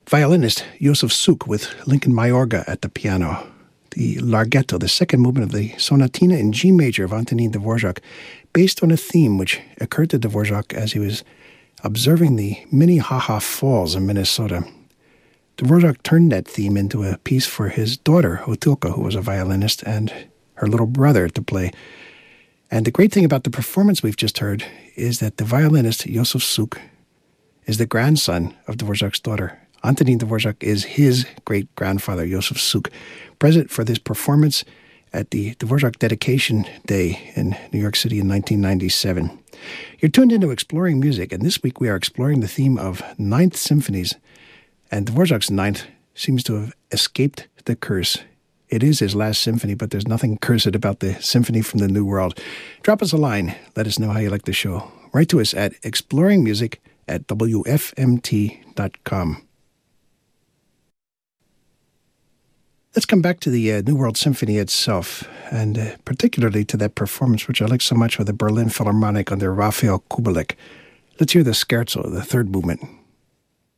violinist Josef Suk with Lincoln Mayorga at the piano. The Larghetto, the second movement of the Sonatina in G major of Antonin Dvorak, based on a theme which occurred to Dvorak as he was observing the Minnehaha Falls in Minnesota. Dvorak turned that theme into a piece for his daughter, Otilka, who was a violinist, and her little brother to play. And the great thing about the performance we've just heard is that the violinist, Josef Suk, is the grandson of Dvorak's daughter. Antonin Dvorak is his great-grandfather, Josef Suk, present for this performance at the Dvorak Dedication Day in New York City in 1997. You're tuned into Exploring Music, and this week we are exploring the theme of Ninth Symphonies, and Dvorak's Ninth seems to have escaped the curse. It is his last symphony, but there's nothing cursed about the Symphony from the New World. Drop us a line. Let us know how you like the show. Write to us at exploringmusic@wfmt.com. Let's come back to the New World Symphony itself, and particularly to that performance which I like so much with the Berlin Philharmonic under Raphael Kubelik. Let's hear the Scherzo, the third movement.